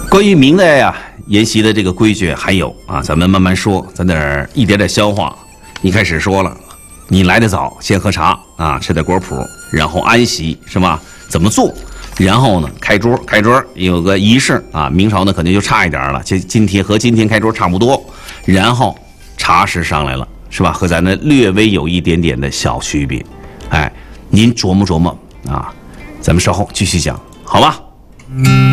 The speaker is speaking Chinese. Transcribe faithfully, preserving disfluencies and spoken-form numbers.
关于明代呀、啊、沿袭的这个规矩还有啊，咱们慢慢说，咱得一点点消化。一开始说了，你来得早，先喝茶啊，吃点果脯，然后安席是吧？怎么做？然后呢，开桌，开桌有个仪式啊。明朝呢肯定就差一点了，今今天和今天开桌差不多。然后茶食上来了，是吧？和咱的略微有一点点的小区别。哎，您琢磨琢磨啊，咱们稍后继续讲，好吧？